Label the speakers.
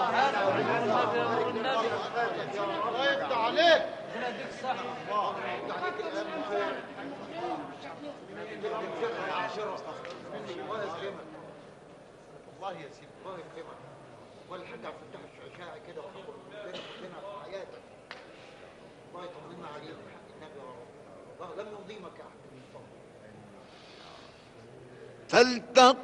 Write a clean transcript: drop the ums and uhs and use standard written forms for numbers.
Speaker 1: الله يفتح عليك. والله يا سيدي الله يكرمك. ولا حد عم يفتح الشعشاعي كده وحضر ربنا في حياتك. الله يطمنا عليك بحق النبي يا رب. الله لم يضيمك يا احمد.
Speaker 2: فالتقى